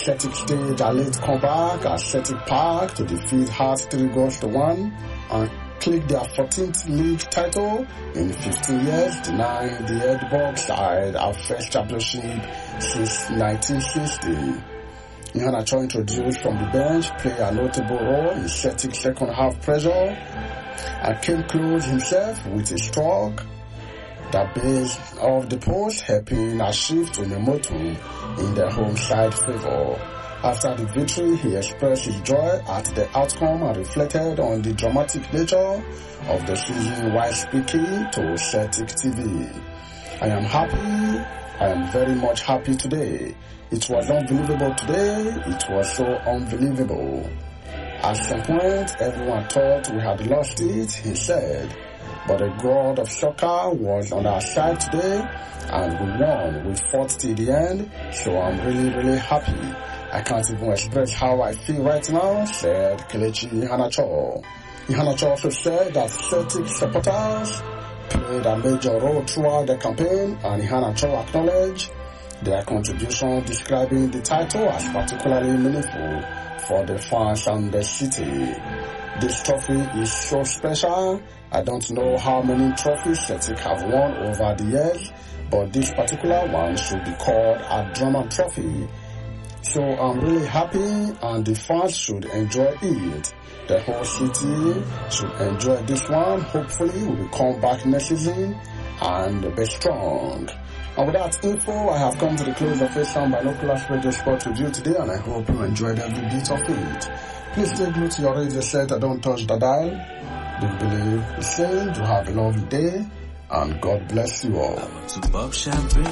Celtic staged a late comeback at Celtic Park to defeat Hearts 3-1 and click their 14th league title in 15 years, denying the Edinburgh side our first championship since 1960. Iheanacho introduced from the bench, played a notable role in Celtic's second half pressure and came close himself with a stroke that base of the post, helping achieve to momentum in their home side favour. After the victory, he expressed his joy at the outcome and reflected on the dramatic nature of the season while speaking to Celtic TV. I am happy. I am very much happy today. It was unbelievable today. It was so unbelievable. At some point, everyone thought we had lost it, he said. But the God of soccer was on our side today, and we won. We fought till the end, so I'm really happy. I can't even express how I feel right now, said Kelechi Iheanacho. Iheanacho also said that Celtic supporters played a major role throughout the campaign, and Iheanacho acknowledged their contribution, describing the title as particularly meaningful for the fans and the city. This trophy is so special. I don't know how many trophies Celtic have won over the years, but this particular one should be called a Drummond Trophy. So I'm really happy, and the fans should enjoy it. The whole city should enjoy this one. Hopefully we will come back next season and be strong. And with that info, I have come to the close of First-Hand Binoculars Radio Sport Review today, and I hope you enjoyed every bit of it. Please stay glued to your radio set and don't touch the dial. Do believe the saying. Do have a lovely day, and God bless you all.